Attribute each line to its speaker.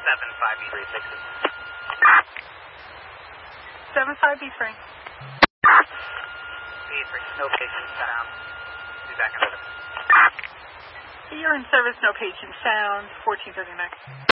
Speaker 1: 75B3
Speaker 2: 75B3.
Speaker 1: B3, no patient sound. Be back in a minute.
Speaker 2: You're in service, no patient sound, 1439.